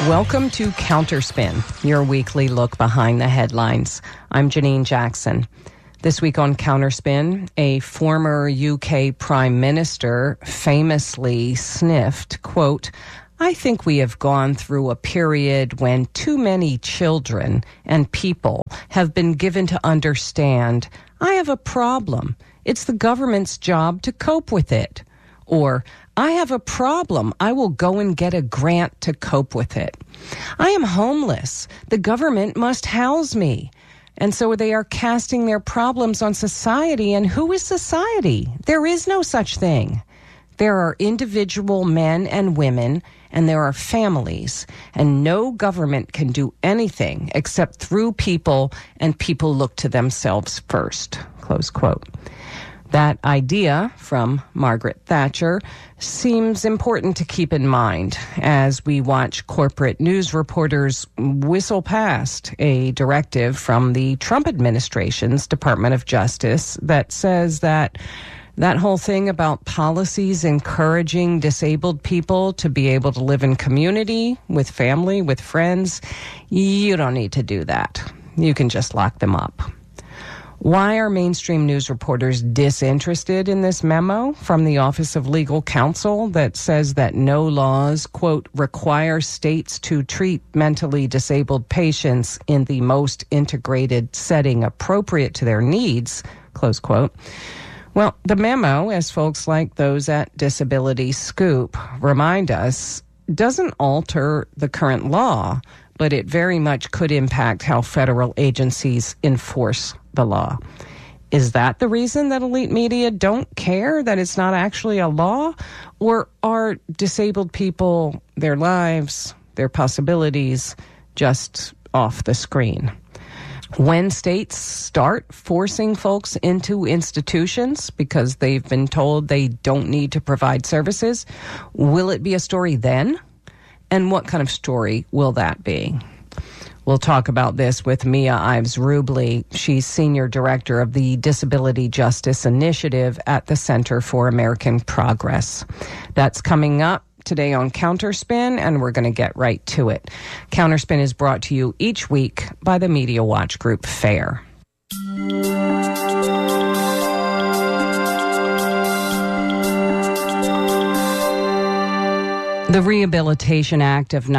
Welcome to Counterspin, your weekly look behind the headlines. I'm Janine Jackson. This week on Counterspin, a former UK Prime Minister famously sniffed, quote, "I think we have gone through a period when too many children and people have been given to understand, I have a problem. It's the government's job to cope with it." Or, "I have a problem. I will go and get a grant to cope with it." "I am homeless. The government must house me." And so they are casting their problems on society. And who is society? There is no such thing. There are individual men and women, and there are families. And no government can do anything except through people, and people look to themselves first. Close quote. That idea from Margaret Thatcher seems important to keep in mind as we watch corporate news reporters whistle past a directive from the Trump administration's Department of Justice that says that whole thing about policies encouraging disabled people to be able to live in community, with family, with friends, you don't need to do that. You can just lock them up. Why are mainstream news reporters disinterested in this memo from the Office of Legal Counsel that says that no laws, quote, require states to treat mentally disabled patients in the most integrated setting appropriate to their needs, close quote? Well, the memo, as folks like those at Disability Scoop remind us, doesn't alter the current law, but it very much could impact how federal agencies enforce the law. Is that the reason that elite media don't care that it's not actually a law? Or are disabled people, their lives, their possibilities, just off the screen? When states start forcing folks into institutions because they've been told they don't need to provide services, will it be a story then? And what kind of story will that be? We'll talk about this with Mia Ives Rubley. She's Senior Director of the Disability Justice Initiative at the Center for American Progress. That's coming up today on Counterspin, and we're going to get right to it. Counterspin is brought to you each week by the Media Watch Group FAIR. The Rehabilitation Act of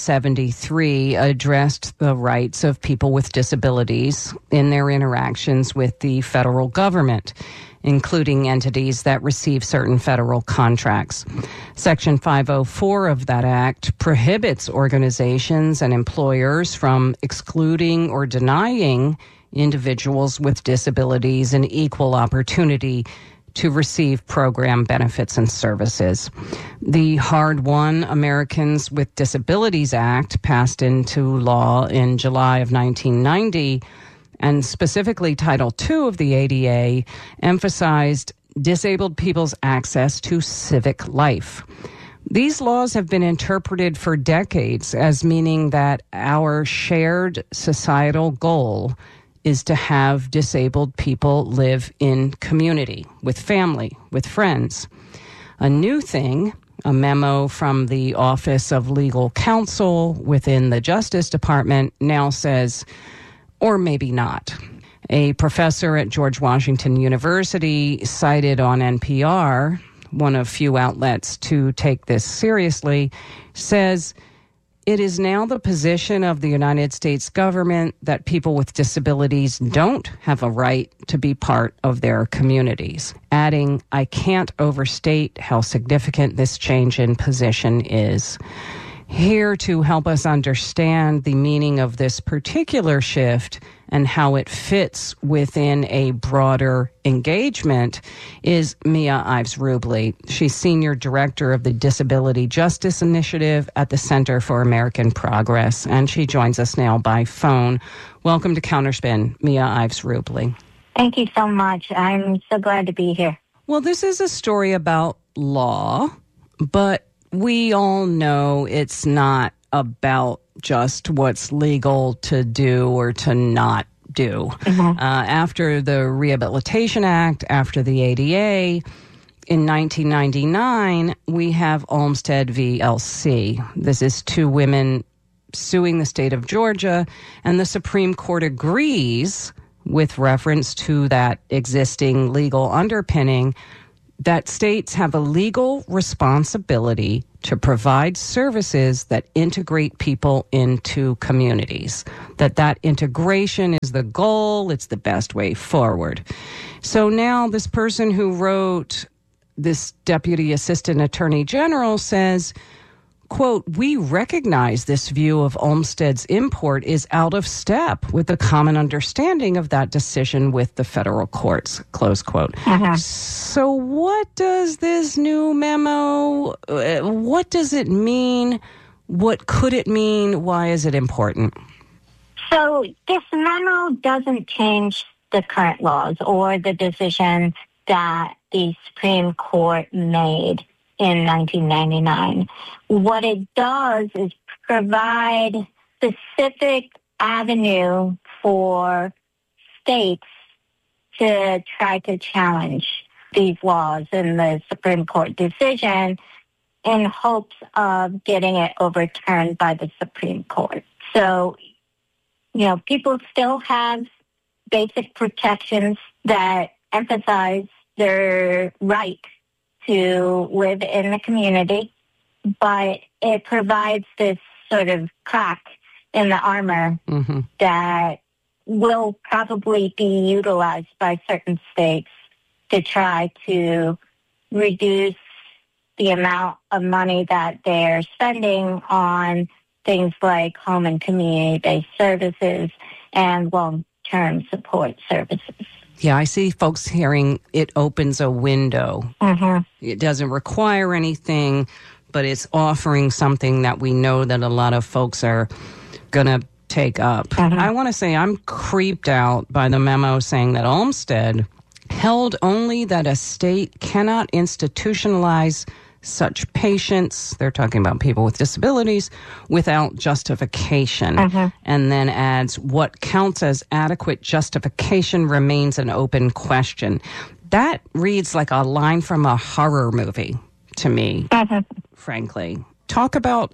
1973 addressed the rights of people with disabilities in their interactions with the federal government, including entities that receive certain federal contracts. Section 504 of that act prohibits organizations and employers from excluding or denying individuals with disabilities an equal opportunity to receive program benefits and services. The hard-won Americans with Disabilities Act passed into law in July of 1990, and specifically Title II of the ADA emphasized disabled people's access to civic life. These laws have been interpreted for decades as meaning that our shared societal goal is to have disabled people live in community, with family, with friends. A new thing, a memo from the Office of Legal Counsel within the Justice Department now says, or maybe not. A professor at George Washington University cited on NPR, one of few outlets to take this seriously, says, "It is now the position of the United States government that people with disabilities don't have a right to be part of their communities," adding, "I can't overstate how significant this change in position is." Here to help us understand the meaning of this particular shift and how it fits within a broader engagement is Mia Ives Rubley. She's Senior Director of the Disability Justice Initiative at the Center for American Progress, and she joins us now by phone. Welcome to Counterspin, Mia Ives Rubley. Thank you so much. I'm so glad to be here. Well, this is a story about law, but we all know it's not about just what's legal to do or to not do. Mm-hmm. After the Rehabilitation Act, after the ADA, in 1999, we have Olmstead v. LC. This is two women suing the state of Georgia, and the Supreme Court agrees with reference to that existing legal underpinning that states have a legal responsibility to provide services that integrate people into communities, that integration is the goal, it's the best way forward. So now this person who wrote this Deputy Assistant Attorney General says, quote, "We recognize this view of Olmstead's import is out of step with the common understanding of that decision with the federal courts," close quote. So what does this new memo, what does it mean? What could it mean? Why is it important? So this memo doesn't change the current laws or the decision that the Supreme Court made in 1999. What it does is provide specific avenue for states to try to challenge these laws in the Supreme Court decision in hopes of getting it overturned by the Supreme Court. So, people still have basic protections that emphasize their right to live in the community, but it provides this sort of crack in the armor that will probably be utilized by certain states to try to reduce the amount of money that they're spending on things like home and community-based services and long-term support services. Yeah, I see folks hearing it opens a window. It doesn't require anything, but it's offering something that we know that a lot of folks are going to take up. I want to say I'm creeped out by the memo saying that Olmstead held only that a state cannot institutionalize such patients, they're talking about people with disabilities, without justification. And then adds, what counts as adequate justification remains an open question. That reads like a line from a horror movie to me, frankly. Talk about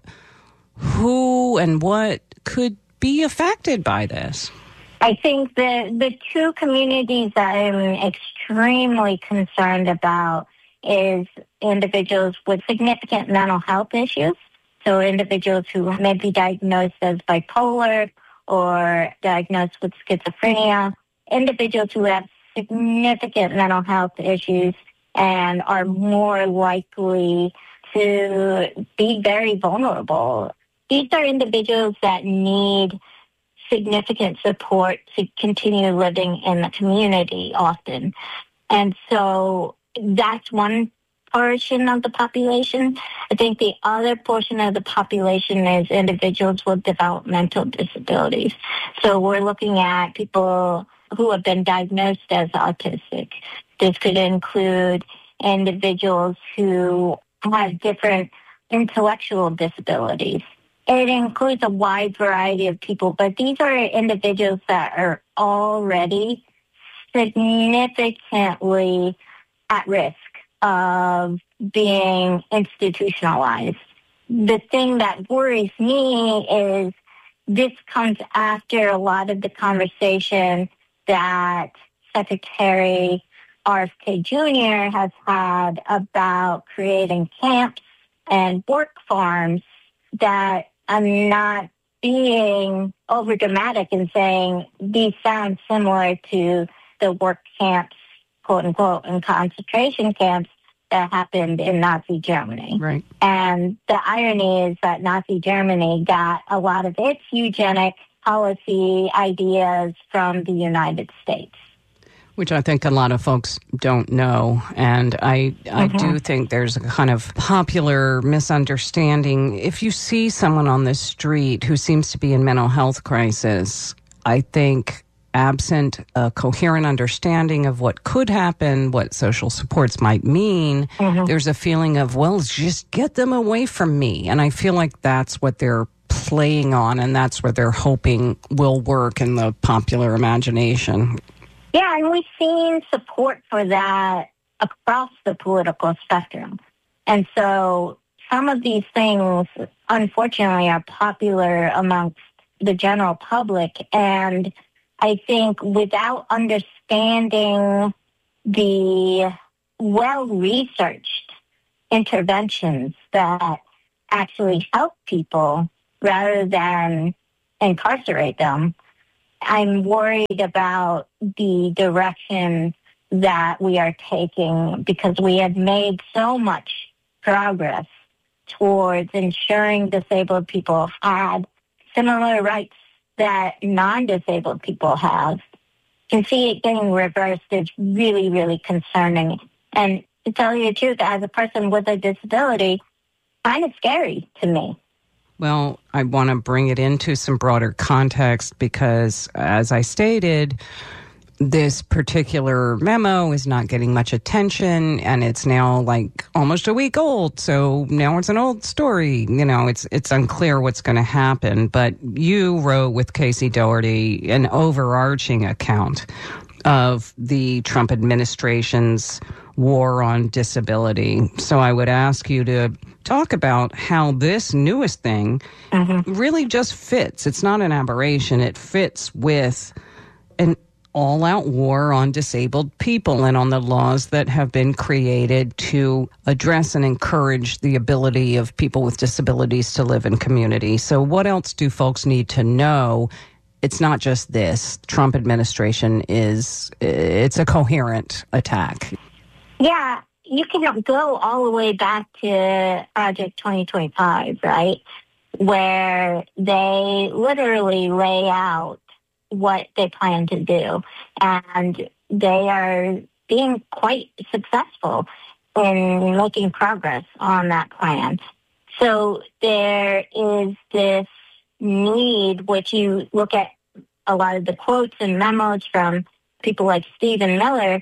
who and what could be affected by this. I think the two communities that I'm extremely concerned about is individuals with significant mental health issues. So individuals who may be diagnosed as bipolar or diagnosed with schizophrenia, individuals who have significant mental health issues and are more likely to be very vulnerable. These are individuals that need significant support to continue living in the community often. And so that's one portion of the population. I think the other portion of the population is individuals with developmental disabilities. So we're looking at people who have been diagnosed as autistic. This could include individuals who have different intellectual disabilities. It includes a wide variety of people, but these are individuals that are already significantly at risk of being institutionalized. The thing that worries me is this comes after a lot of the conversation that Secretary RFK Jr. has had about creating camps and work farms that I'm not being overdramatic in saying these sound similar to the work camps, quote unquote, and concentration camps that happened in Nazi Germany. Right. And the irony is that Nazi Germany got a lot of its eugenic policy ideas from the United States. Which I think a lot of folks don't know. And I do think there's a kind of popular misunderstanding. If you see someone on the street who seems to be in mental health crisis, I think absent a coherent understanding of what could happen, what social supports might mean, there's a feeling of, well, just get them away from me. And I feel like that's what they're playing on, and that's what they're hoping will work in the popular imagination. Yeah, and we've seen support for that across the political spectrum. And so some of these things, unfortunately, are popular amongst the general public. And I think without understanding the well-researched interventions that actually help people rather than incarcerate them, I'm worried about the direction that we are taking, because we have made so much progress towards ensuring disabled people had similar rights that non-disabled people have. To see it getting reversed is really, really concerning. And to tell you the truth, as a person with a disability, kind of scary to me. Well, I want to bring it into some broader context because, as I stated, this particular memo is not getting much attention, and it's now like almost a week old. So now it's an old story. You know, it's unclear what's going to happen. But you wrote with Casey Doherty an overarching account of the Trump administration's war on disability. So I would ask you to talk about how this newest thing really just fits. It's not an aberration. It fits with an all-out war on disabled people and on the laws that have been created to address and encourage the ability of people with disabilities to live in community. So what else do folks need to know? It's not just this. Trump administration it's a coherent attack. Yeah, you can go all the way back to Project 2025, right? Where they literally lay out what they plan to do. And they are being quite successful in making progress on that plan. So there is this need, which you look at a lot of the quotes and memos from people like Stephen Miller,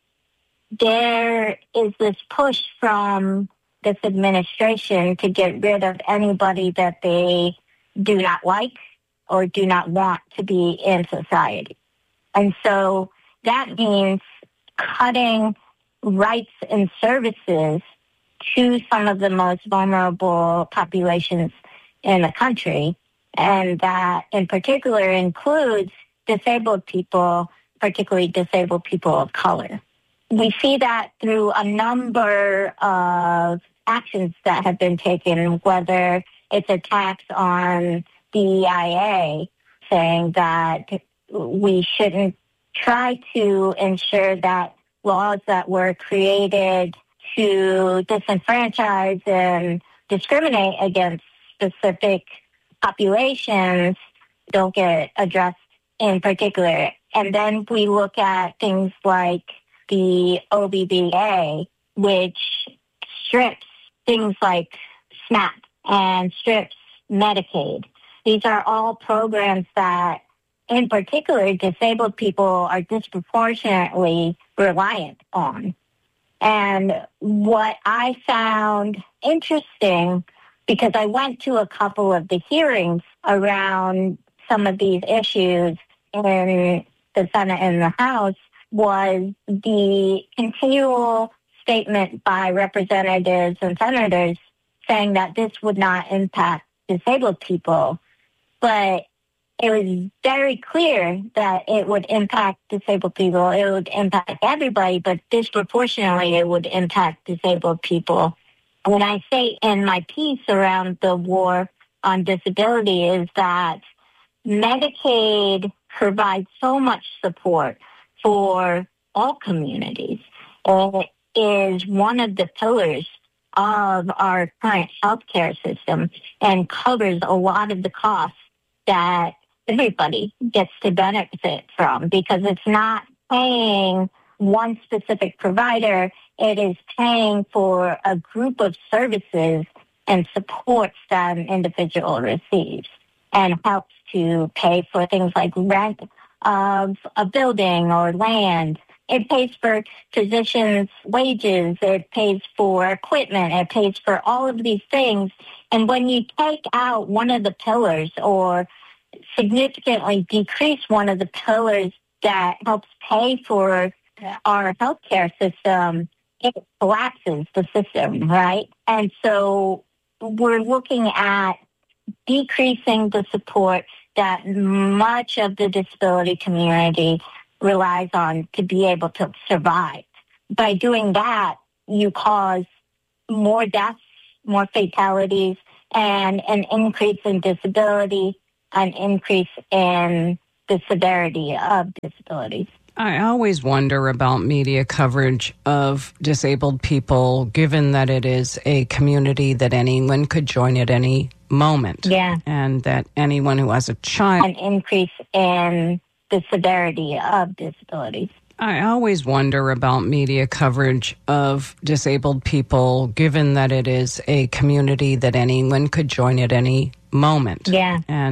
there is this push from this administration to get rid of anybody that they do not like or do not want to be in society. And so that means cutting rights and services to some of the most vulnerable populations in the country. And that in particular includes disabled people, particularly disabled people of color. We see that through a number of actions that have been taken, whether it's attacks on DEIA, saying that we shouldn't try to ensure that laws that were created to disenfranchise and discriminate against specific populations don't get addressed in particular. And then we look at things like the OBBA, which strips things like SNAP and strips Medicaid. These are all programs that, in particular, disabled people are disproportionately reliant on. And what I found interesting, because I went to a couple of the hearings around some of these issues in the Senate and the House, was the continual statement by representatives and senators saying that this would not impact disabled people. But it was very clear that it would impact disabled people. It would impact everybody, but disproportionately it would impact disabled people. When I say in my piece around the war on disability is that Medicaid provides so much support for all communities. It is one of the pillars of our current healthcare system and covers a lot of the costs that everybody gets to benefit from, because it's not paying one specific provider, it is paying for a group of services and supports that an individual receives, and helps to pay for things like rent of a building or land. It pays for physicians' wages. It pays for equipment. It pays for all of these things. And when you take out one of the pillars or significantly decrease one of the pillars that helps pay for our healthcare system, it collapses the system, right? And so we're looking at decreasing the support that much of the disability community relies on to be able to survive. By doing that, you cause more deaths, more fatalities, and an increase in disability, an increase in the severity of disabilities. I always wonder about media coverage of disabled people, given that it is a community that anyone could join at any moment. Yeah. And that anyone who has a child... An increase in the severity of disabilities. I always wonder about media coverage of disabled people, given that it is a community that anyone could join at any moment. Yeah. And